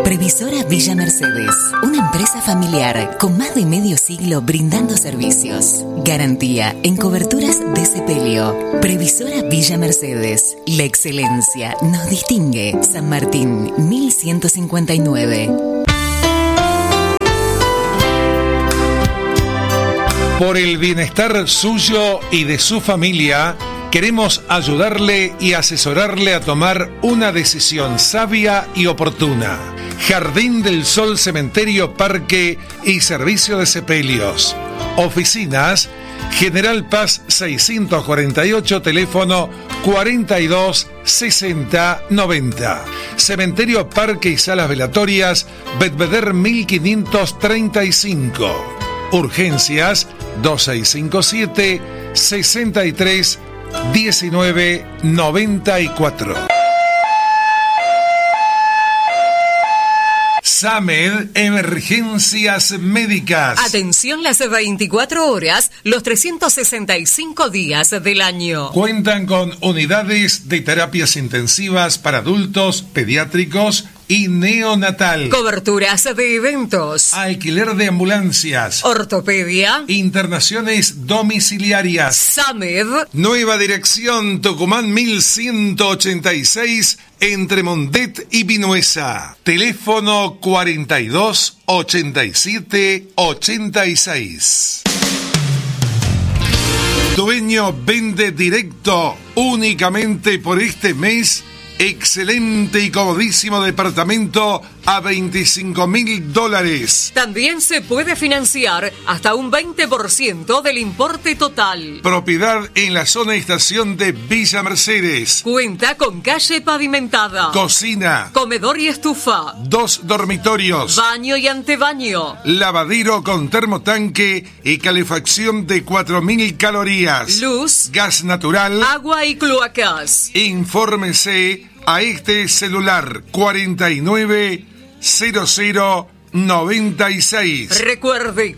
Previsora Villa Mercedes, una empresa familiar con más de medio siglo brindando servicios. Garantía en coberturas de sepelio. Previsora Villa Mercedes, la excelencia nos distingue. San Martín, 1159. Por el bienestar suyo y de su familia, queremos ayudarle y asesorarle a tomar una decisión sabia y oportuna. Jardín del Sol, Cementerio, Parque y Servicio de Sepelios. Oficinas, General Paz 648, teléfono 42 60 90. Cementerio, Parque y Salas Velatorias, Belvedere 1535. Urgencias 2657 63 19 94. SAMED, emergencias médicas. Atención las 24 horas, los 365 días del año. Cuentan con unidades de terapias intensivas para adultos, pediátricos y neonatal. Coberturas de eventos. Alquiler de ambulancias. Ortopedia. Internaciones domiciliarias. SAMED. Nueva dirección, Tucumán 1186, entre Mondet y Vinuesa. Teléfono 42 87 86. Dueño vende directo únicamente por este mes. Excelente y comodísimo departamento a $25.000. También se puede financiar hasta un 20% del importe total. Propiedad en la zona estación de Villa Mercedes. Cuenta con calle pavimentada. Cocina. Comedor y estufa. 2 dormitorios. Baño y antebaño. Lavadero con termotanque y calefacción de 4.000 calorías. Luz. Gas natural. Agua y cloacas. Infórmese a este celular 490096. Recuerde,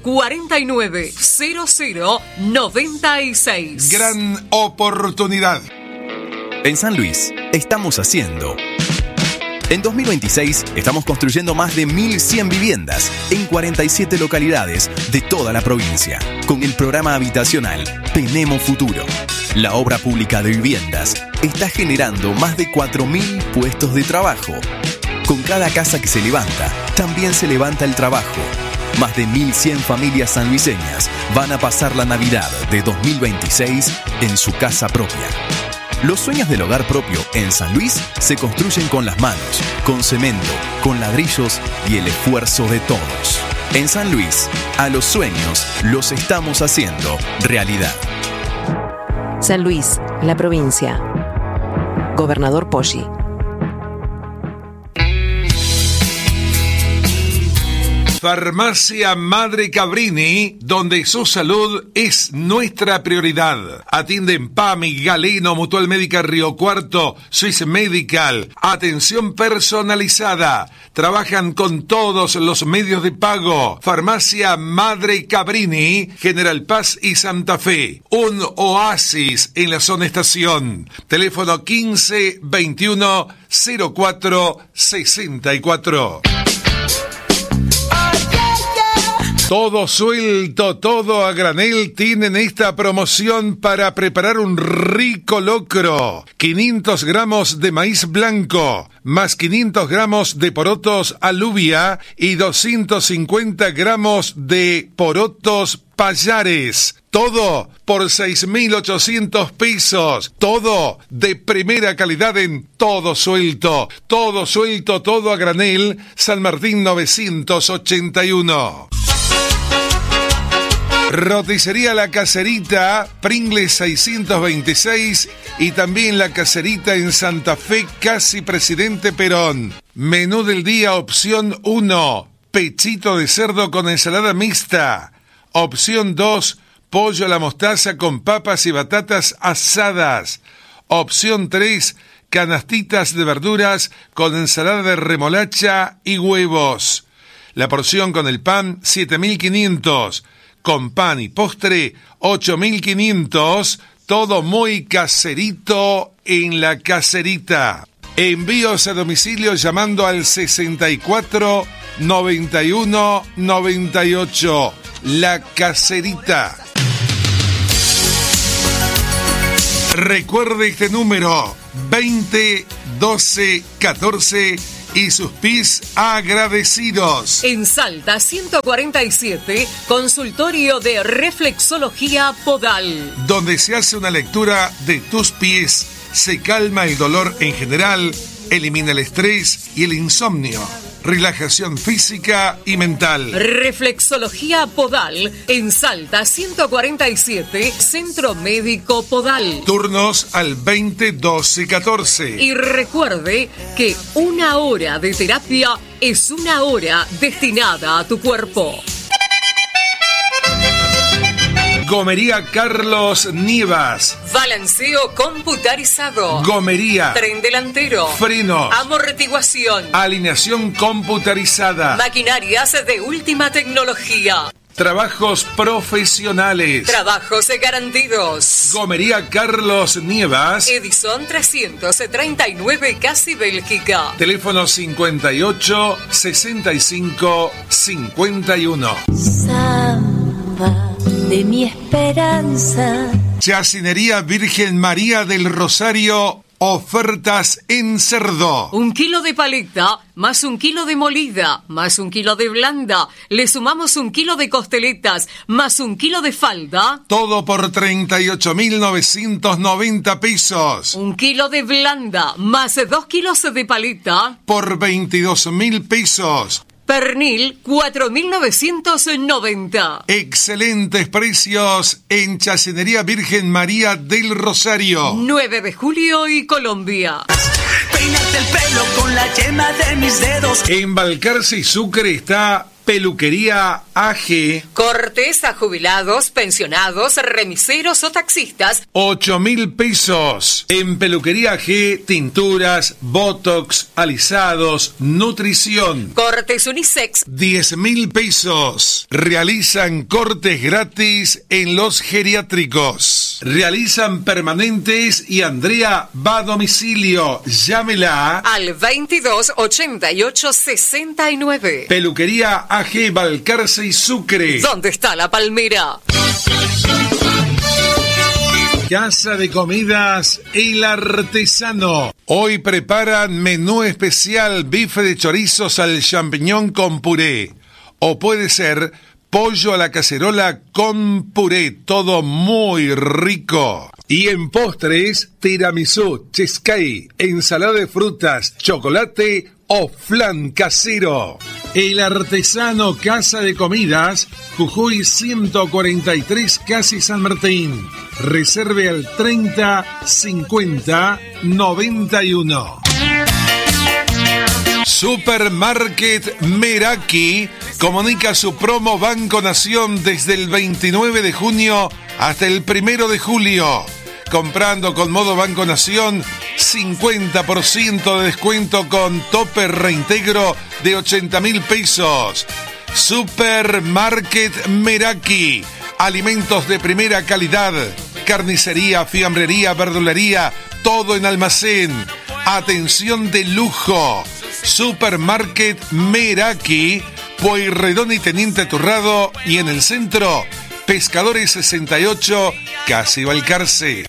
490096. Gran oportunidad. En San Luis, estamos haciendo. En 2026, estamos construyendo más de 1.100 viviendas en 47 localidades de toda la provincia. Con el programa habitacional Tenemos Futuro. La obra pública de viviendas está generando más de 4.000 puestos de trabajo. Con cada casa que se levanta, también se levanta el trabajo. Más de 1.100 familias sanluiseñas van a pasar la Navidad de 2026 en su casa propia. Los sueños del hogar propio en San Luis se construyen con las manos, con cemento, con ladrillos y el esfuerzo de todos. En San Luis, a los sueños los estamos haciendo realidad. San Luis, la provincia. Gobernador Poggi. Farmacia Madre Cabrini, donde su salud es nuestra prioridad. Atienden PAMI, Galeno, Mutual Médica Río Cuarto, Swiss Medical. Atención personalizada. Trabajan con todos los medios de pago. Farmacia Madre Cabrini, General Paz y Santa Fe. Un oasis en la zona estación. Teléfono 15 21 04 64. Todo suelto, todo a granel tienen esta promoción para preparar un rico locro. 500 gramos de maíz blanco, más 500 gramos de porotos alubia y 250 gramos de porotos payares. Todo por 6.800 pesos. Todo de primera calidad en todo suelto. Todo suelto, todo a granel. San Martín 981. Roticería La Caserita, Pringles 626 y también La Caserita en Santa Fe, casi Presidente Perón. Menú del día, opción 1, pechito de cerdo con ensalada mixta. Opción 2, pollo a la mostaza con papas y batatas asadas. Opción 3, canastitas de verduras con ensalada de remolacha y huevos. La porción con el pan, 7.500. Con pan y postre, 8.500, todo muy caserito en La Caserita. Envíos a domicilio llamando al 64 91 98. La Caserita. Recuerde este número: 20 12 14 y sus PIS agradecidos. En Salta 147, consultorio de reflexología podal, donde se hace una lectura de tus pies, se calma el dolor en general, elimina el estrés y el insomnio, relajación física y mental. Reflexología podal en Salta 147, Centro Médico Podal. Turnos al 20 12 14. Y recuerde que 1 hora de terapia es 1 hora destinada a tu cuerpo. Gomería Carlos Nievas. Balanceo computarizado. Gomería. Tren delantero. Frenos. Amortiguación. Alineación computarizada. Maquinarias de última tecnología. Trabajos profesionales. Trabajos garantidos. Gomería Carlos Nievas. Edison 339, casi Bélgica. Teléfono 58 65 51. Samba de mi esperanza. Chacinería Virgen María del Rosario. Ofertas en cerdo. 1 kilo de paleta, más 1 kilo de molida, más 1 kilo de blanda. Le sumamos 1 kilo de costeletas, más 1 kilo de falda. Todo por 38.990 pesos. 1 kilo de blanda, más 2 kilos de paleta. Por 22.000 pesos. Pernil, 4.990. Excelentes precios en Chacinería Virgen María del Rosario. 9 de julio y Colombia. Peínate el pelo con la yema de mis dedos. En Balcarce y Sucre está Peluquería AG. Cortes a jubilados, pensionados, remiseros o taxistas. 8.000 pesos. En Peluquería AG, tinturas, botox, alisados, nutrición. Cortes unisex. 10.000 pesos. Realizan cortes gratis en los geriátricos. Realizan permanentes y Andrea va a domicilio. Llámela al 22 88 69. Peluquería AG Balcarce y Sucre. ¿Dónde está la palmera? Casa de Comidas El Artesano. Hoy preparan menú especial: bife de chorizos al champiñón con puré. O puede ser pollo a la cacerola con puré. Todo muy rico. Y en postres, tiramisú, cheesecake, ensalada de frutas, chocolate o flan casero. El Artesano Casa de Comidas, Jujuy 143, casi San Martín. Reserve al 30 50 91. Supermarket Meraki comunica su promo Banco Nación desde el 29 de junio hasta el 1 de julio. Comprando con modo Banco Nación, 50% de descuento con tope reintegro de 80.000 pesos. Supermarket Meraki. Alimentos de primera calidad. Carnicería, fiambrería, verdulería, todo en almacén. Atención de lujo. Supermarket Meraki, Pueyrredón y Teniente Turrado, y en el centro, Pescadores 68, casi Balcarce.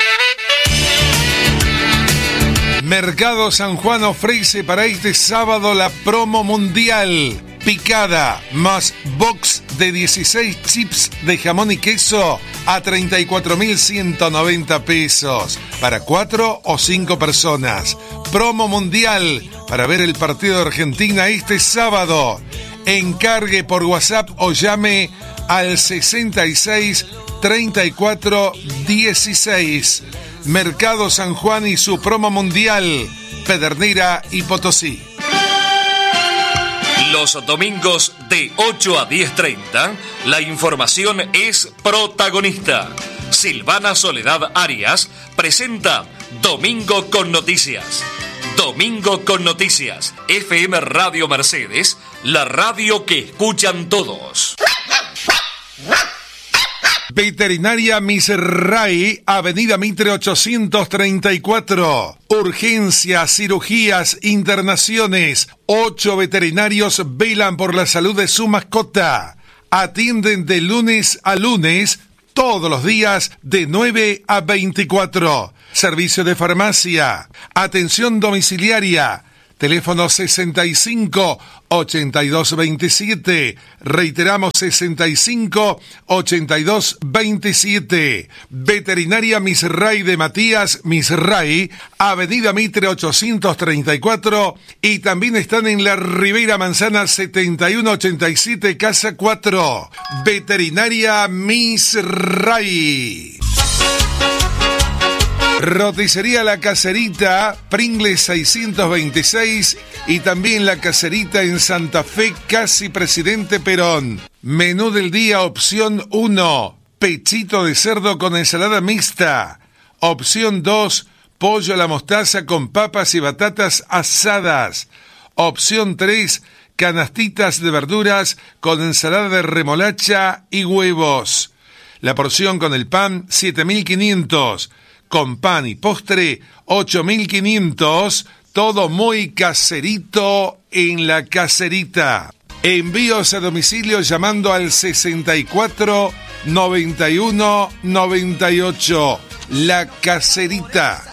Mercado San Juan ofrece para este sábado la promo mundial. Picada más box de 16 chips de jamón y queso a 34.190 pesos para 4 o 5 personas. Promo mundial para ver el partido de Argentina este sábado. Encargue por WhatsApp o llame al 66 34 16. Mercado San Juan y su promo mundial. Pedernera y Potosí. Los domingos de 8 a 10:30, la información es protagonista. Silvana Soledad Arias presenta Domingo con Noticias. Domingo con Noticias, FM Radio Mercedes, la radio que escuchan todos. Veterinaria Misray, Avenida Mitre 834. Urgencias, cirugías, internaciones. 8 veterinarios velan por la salud de su mascota. Atienden de lunes a lunes, todos los días de 9 a 24. Servicio de farmacia. Atención domiciliaria. Teléfono 65 82 27. Reiteramos 65 82 27. Veterinaria Misray de Matías Misray, Avenida Mitre 834. Y también están en la Ribera Manzana 7187, Casa 4. Veterinaria Misray. Roticería La Caserita, Pringles 626 y también La Caserita en Santa Fe, casi Presidente Perón. Menú del día, opción 1, pechito de cerdo con ensalada mixta. Opción 2, pollo a la mostaza con papas y batatas asadas. Opción 3, canastitas de verduras con ensalada de remolacha y huevos. La porción con el pan, 7.500. Con pan y postre, 8.500, todo muy caserito en La Caserita. Envíos a domicilio llamando al 64 91 98. La Caserita.